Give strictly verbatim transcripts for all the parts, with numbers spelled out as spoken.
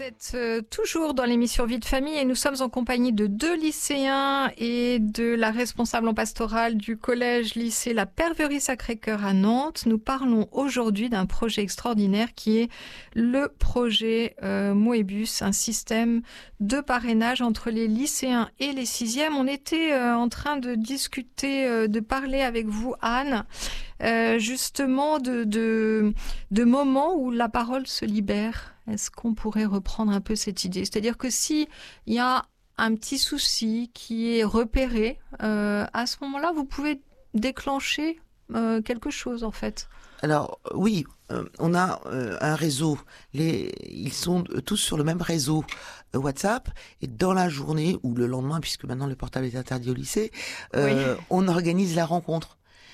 êtes euh, toujours dans l'émission Vie de famille et nous sommes en compagnie de deux lycéens et de la responsable en pastoral du collège-lycée La Perverie Sacré-Cœur à Nantes. Nous parlons aujourd'hui d'un projet extraordinaire qui est le projet euh, Moebus, un système de parrainage entre les lycéens et les sixièmes. On était euh, en train de discuter, euh, de parler avec vous, Anne, euh, justement de, de, de moments où la parole se libère. Est-ce qu'on pourrait reprendre un peu cette idée ? C'est-à-dire que si il y a un petit souci qui est repéré, euh, à ce moment-là, vous pouvez déclencher euh, quelque chose, en fait. Alors oui, euh, on a euh, un réseau. Les, ils sont tous sur le même réseau euh, WhatsApp. Et dans la journée ou le lendemain, puisque maintenant le portable est interdit au lycée, euh, oui. on organise la rencontre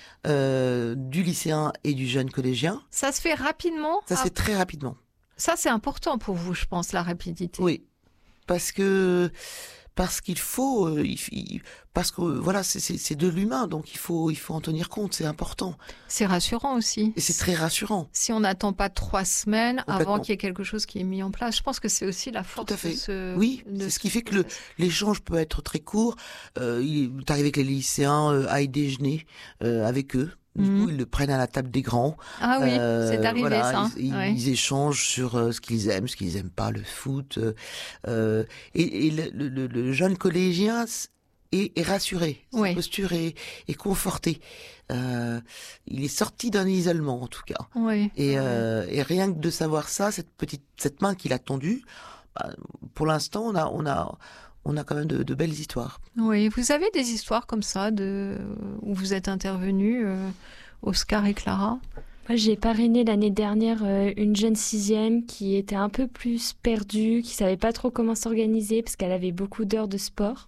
euh, du lycéen et du jeune collégien. Ça se fait rapidement ? Ça se fait très rapidement. Ça, c'est important pour vous, je pense, la rapidité. Oui, parce que parce qu'il faut, euh, il, parce que voilà, c'est, c'est, c'est de l'humain, donc il faut il faut en tenir compte, c'est important. C'est rassurant aussi. Et c'est très rassurant. Si on n'attend pas trois semaines avant qu'il y ait quelque chose qui est mis en place, je pense que c'est aussi la force. Tout à fait. De ce, oui, de c'est ce ce qui fait que le, l'échange peut être très court. Euh, il est arrivé que les lycéens euh, aillent déjeuner euh, avec eux. Du mmh. coup, ils le prennent à la table des grands. Ah oui, euh, c'est arrivé voilà, ça. Ils, ouais. ils échangent sur euh, ce qu'ils aiment, ce qu'ils aiment pas, le foot. Euh, et, et le, le, le jeune collégien est, est rassuré. Sa oui. posture est, est confortée. Euh, il est sorti d'un isolement en tout cas. Oui. Et, oui. euh, et rien que de savoir ça, cette petite, cette main qu'il a tendue, bah, pour l'instant, on a, on a. On a quand même de, de belles histoires. Oui, vous avez des histoires comme ça de où vous êtes intervenus, euh, Oscar et Clara ? Moi, j'ai parrainé l'année dernière euh, une jeune sixième qui était un peu plus perdue, qui savait pas trop comment s'organiser parce qu'elle avait beaucoup d'heures de sport.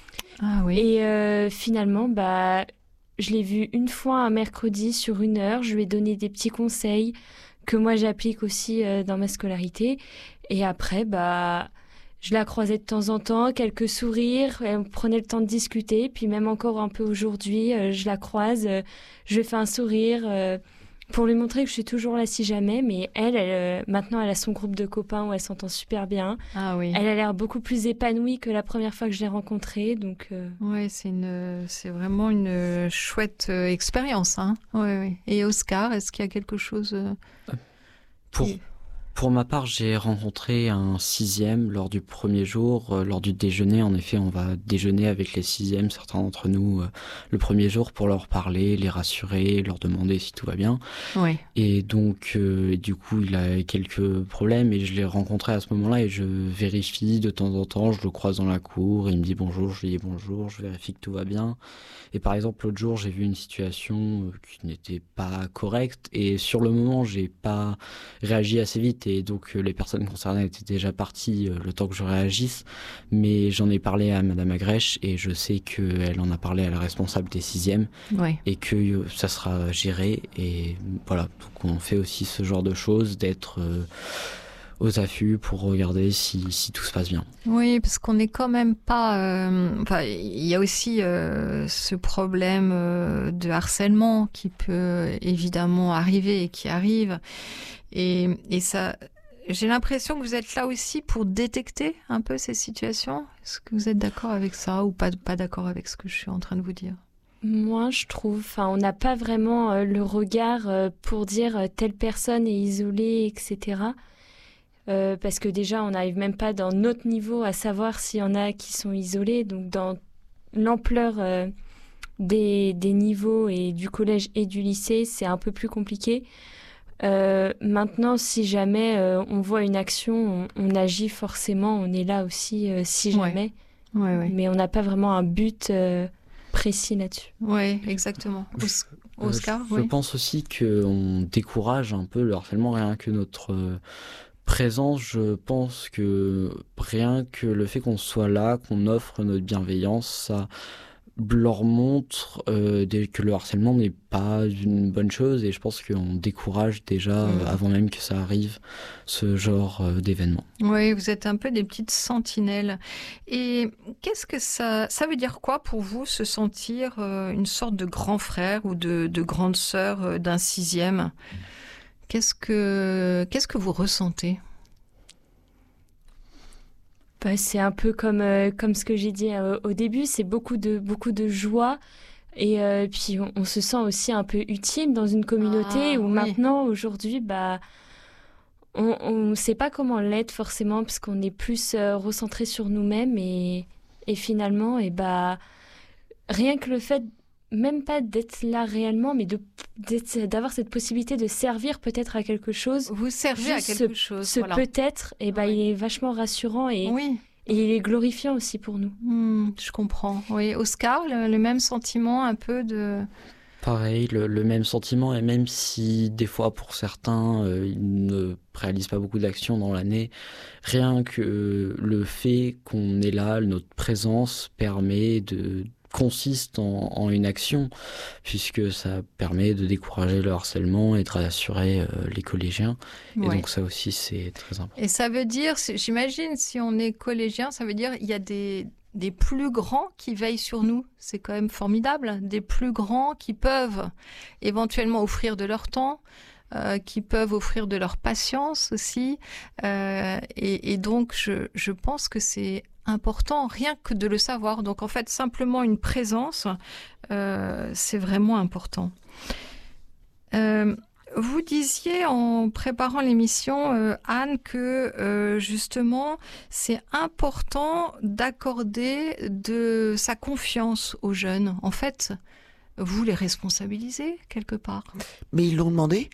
Ah oui. Et euh, finalement, bah, je l'ai vue une fois un mercredi sur une heure. Je lui ai donné des petits conseils que moi j'applique aussi euh, dans ma scolarité. Et après, bah je la croisais de temps en temps, quelques sourires, on prenait le temps de discuter, puis même encore un peu aujourd'hui, euh, je la croise, euh, je lui fais un sourire euh, pour lui montrer que je suis toujours là si jamais, mais elle, elle euh, maintenant elle a son groupe de copains où elle s'entend super bien. Ah oui. Elle a l'air beaucoup plus épanouie que la première fois que je l'ai rencontrée, donc. Euh... Ouais, c'est une, c'est vraiment une chouette euh, expérience, hein. Ouais, ouais. Et Oscar, est-ce qu'il y a quelque chose euh, pour qui... Pour ma part, j'ai rencontré un sixième lors du premier jour, euh, lors du déjeuner. En effet, on va déjeuner avec les sixièmes, certains d'entre nous, euh, le premier jour pour leur parler, les rassurer, leur demander si tout va bien. Oui. Et donc, euh, du coup, il a quelques problèmes et je l'ai rencontré à ce moment-là et je vérifie de temps en temps, je le croise dans la cour, il me dit bonjour, je lui dis bonjour, je vérifie que tout va bien. Et par exemple, l'autre jour, j'ai vu une situation qui n'était pas correcte et sur le moment, j'ai pas réagi assez vite. Et donc les personnes concernées étaient déjà parties euh, le temps que je réagisse, mais j'en ai parlé à Madame Agrèche et je sais qu'elle en a parlé à la responsable des sixièmes oui. et que euh, ça sera géré. Et voilà, donc on fait aussi ce genre de choses, d'être euh, aux affûts pour regarder si, si tout se passe bien. Oui, parce qu'on n'est quand même pas... Euh, enfin, il y a aussi euh, ce problème euh, de harcèlement qui peut évidemment arriver et qui arrive. Et, et ça, j'ai l'impression que vous êtes là aussi pour détecter un peu ces situations. Est-ce que vous êtes d'accord avec ça ou pas, pas d'accord avec ce que je suis en train de vous dire ? Moi, je trouve, enfin, on n'a pas vraiment euh, le regard euh, pour dire euh, telle personne est isolée, et cetera. Euh, parce que déjà, on n'arrive même pas dans notre niveau à savoir s'il y en a qui sont isolés. Donc, dans l'ampleur euh, des, des niveaux et du collège et du lycée, c'est un peu plus compliqué. Euh, maintenant, si jamais euh, on voit une action, on, on agit forcément, on est là aussi euh, si jamais. Ouais. Ouais, ouais. Mais on n'a pas vraiment un but euh, précis là-dessus. Oui, exactement. Os- Oscar, je, oui. Je pense aussi qu'on décourage un peu le harcèlement, rien que notre euh, présence. Je pense que rien que le fait qu'on soit là, qu'on offre notre bienveillance, ça leur montre euh, que le harcèlement n'est pas une bonne chose et je pense qu'on décourage déjà mmh. euh, avant même que ça arrive ce genre euh, d'événement. Oui, vous êtes un peu des petites sentinelles. Et qu'est-ce que ça ça veut dire quoi pour vous se sentir euh, une sorte de grand frère ou de, de grande sœur euh, d'un sixième ? mmh. Qu'est-ce que qu'est-ce que vous ressentez ? Bah, c'est un peu comme, euh, comme ce que j'ai dit euh, au début, c'est beaucoup de, beaucoup de joie. Et euh, puis on, on se sent aussi un peu utile dans une communauté Ah, où oui. maintenant, aujourd'hui, bah, on ne sait pas comment l'être forcément parce qu'on est plus euh, recentré sur nous-mêmes et, et finalement, et bah, rien que le fait, même pas d'être là réellement, mais de, d'être, d'avoir cette possibilité de servir peut-être à quelque chose. Vous servez à Juste quelque ce, chose. ce voilà. peut-être, et bah, Oui. il est vachement rassurant et, Oui. et il est glorifiant aussi pour nous. Hmm, je comprends. Oui, Oscar, le, le même sentiment un peu de... Pareil, le, le même sentiment, et même si des fois pour certains, euh, ils ne réalisent pas beaucoup d'actions dans l'année, rien que euh, le fait qu'on est là, notre présence permet de consiste en, en une action, puisque ça permet de décourager le harcèlement et de rassurer euh, les collégiens. Ouais. Et donc ça aussi, c'est très important. Et ça veut dire, j'imagine, si on est collégien, ça veut dire il y a des, des plus grands qui veillent sur nous. C'est quand même formidable. Des plus grands qui peuvent éventuellement offrir de leur temps, euh, qui peuvent offrir de leur patience aussi. Euh, et, et donc, je, je pense que c'est important, rien que de le savoir. Donc, en fait, simplement une présence, euh, c'est vraiment important. Euh, Vous disiez en préparant l'émission, euh, Anne, que euh, justement, c'est important d'accorder de sa confiance aux jeunes. En fait, vous les responsabilisez quelque part. Mais ils l'ont demandé.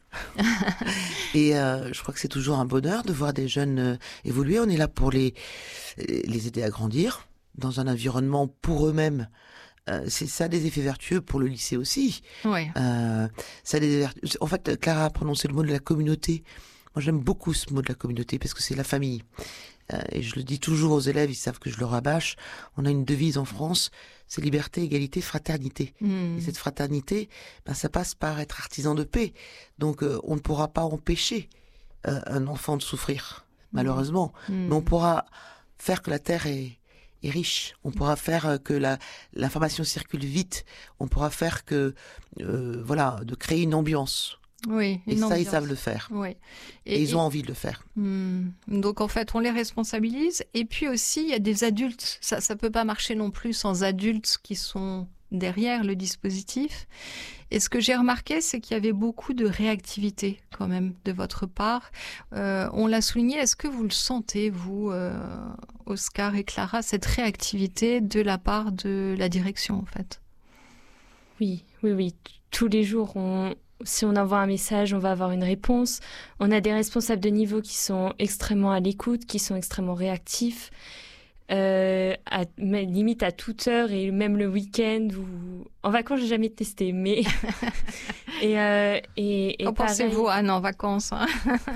Et euh, je crois que c'est toujours un bonheur de voir des jeunes euh, évoluer. On est là pour les, les aider à grandir dans un environnement pour eux-mêmes. Euh, c'est ça des effets vertueux pour le lycée aussi. Oui. Euh, ça a des vertu... En fait, Clara a prononcé le mot de la communauté. Moi, j'aime beaucoup ce mot de la communauté parce que c'est la famille. Euh, et je le dis toujours aux élèves, ils savent que je le rabâche. On a une devise en France, c'est liberté, égalité, fraternité. Mmh. Et cette fraternité, ben, ça passe par être artisan de paix. Donc, euh, on ne pourra pas empêcher euh, un enfant de souffrir, malheureusement. Mmh. Mais on pourra faire que la terre est est riche. On pourra faire que la l'information circule vite. On pourra faire que euh, voilà, de créer une ambiance. Oui, et une ça, ambiance. ils savent le faire. Oui. Et, et ils ont envie de le faire. Hmm. Donc en fait, on les responsabilise. Et puis aussi, il y a des adultes. Ça, ça peut pas marcher non plus sans adultes qui sont derrière le dispositif. Et ce que j'ai remarqué, c'est qu'il y avait beaucoup de réactivité quand même de votre part. Euh, on l'a souligné. Est-ce que vous le sentez, vous, euh, Oscar et Clara, cette réactivité de la part de la direction, en fait? Oui, oui, oui. Tous les jours, on, si on envoie un message, on va avoir une réponse. On a des responsables de niveau qui sont extrêmement à l'écoute, qui sont extrêmement réactifs. Euh, à, limite à toute heure et même le week-end ou en vacances j'ai jamais testé mais et, euh, et, et qu'en pensez-vous Anne en vacances hein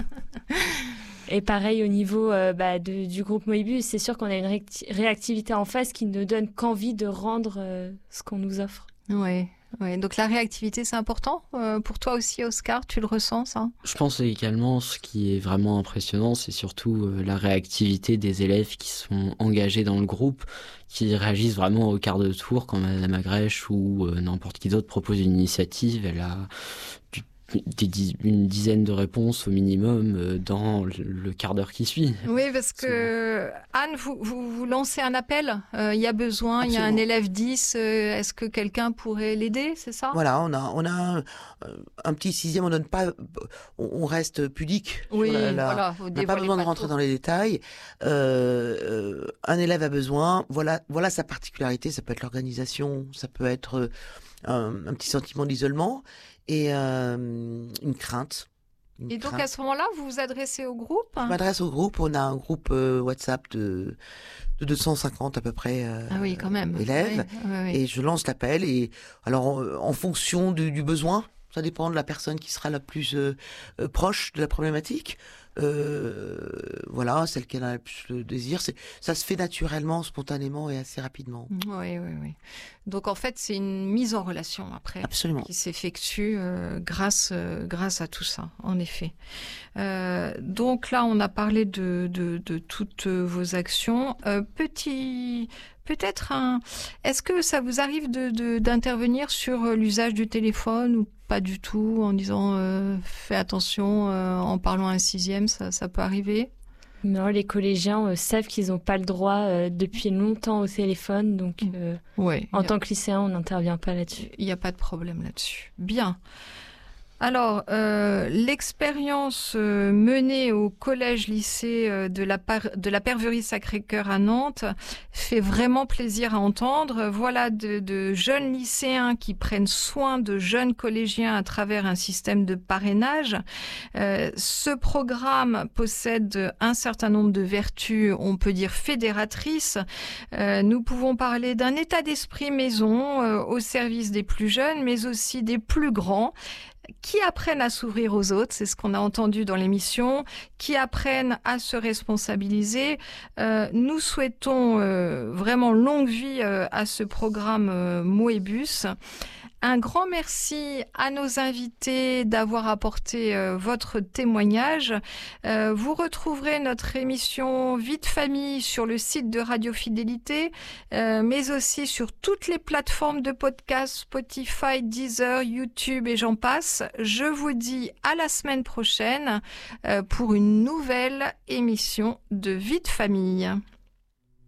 et pareil au niveau euh, bah, de, du groupe Moebius, c'est sûr qu'on a une réacti- réactivité en face qui ne donne qu'envie de rendre euh, ce qu'on nous offre. Oui. Oui, donc la réactivité, c'est important euh, pour toi aussi, Oscar, tu le ressens, ça? Je pense également, ce qui est vraiment impressionnant, c'est surtout euh, la réactivité des élèves qui sont engagés dans le groupe, qui réagissent vraiment au quart de tour quand Madame Agrèche ou euh, n'importe qui d'autre propose une initiative. Elle a du, des dix, une dizaine de réponses au minimum euh, dans le, le quart d'heure qui suit. Oui, parce que Anne, vous, vous, vous lancez un appel. Il euh, y a besoin, il y a un élève dix. Euh, est-ce que quelqu'un pourrait l'aider, c'est ça? Voilà, on a, on a un, un petit sixième. On donne pas, on, on reste pudique. Oui, la, la, voilà. On n'a pas besoin de rentrer dans les détails. Euh, euh, un élève a besoin. Voilà, voilà sa particularité. Ça peut être l'organisation, ça peut être un, un petit sentiment d'isolement et euh, une crainte. Une et donc crainte. à ce moment-là, vous vous adressez au groupe? Je m'adresse au groupe. On a un groupe euh, WhatsApp de, de deux cent cinquante à peu près euh, ah oui, quand même. élèves. Oui, oui, oui. Et je lance l'appel. Et alors, en, en fonction du, du besoin, ça dépend de la personne qui sera la plus euh, euh, proche de la problématique. Euh, voilà, celle qui a le plus le désir. C'est, ça se fait naturellement, spontanément et assez rapidement. Oui, oui, oui. Donc en fait, c'est une mise en relation après. Absolument. Qui s'effectue euh, grâce, euh, grâce à tout ça, en effet. Euh, donc là, on a parlé de, de, de toutes vos actions. Euh, petit... Peut-être un... Est-ce que ça vous arrive de, de, d'intervenir sur l'usage du téléphone ou pas du tout, en disant euh, fais attention, euh, en parlant à un sixième, ça, ça peut arriver? Non, les collégiens euh, savent qu'ils n'ont pas le droit euh, depuis longtemps au téléphone, donc euh, ouais, en a... tant que lycéen, on n'intervient pas là-dessus. Il n'y a pas de problème là-dessus. Bien. Alors, euh, l'expérience euh, menée au collège-lycée euh, de la, par- de la Perverie Sacré-Cœur à Nantes fait vraiment plaisir à entendre. Voilà de, de jeunes lycéens qui prennent soin de jeunes collégiens à travers un système de parrainage. Euh, ce programme possède un certain nombre de vertus, on peut dire fédératrices. Euh, nous pouvons parler d'un état d'esprit maison euh, au service des plus jeunes, mais aussi des plus grands, qui apprennent à s'ouvrir aux autres, c'est ce qu'on a entendu dans l'émission, qui apprennent à se responsabiliser. Euh, nous souhaitons euh, vraiment longue vie euh, à ce programme euh, Moebus. Un grand merci à nos invités d'avoir apporté euh, votre témoignage. Euh, vous retrouverez notre émission Vie de famille sur le site de Radio Fidélité, euh, mais aussi sur toutes les plateformes de podcast, Spotify, Deezer, YouTube et j'en passe. Je vous dis à la semaine prochaine euh, pour une nouvelle émission de Vie de famille.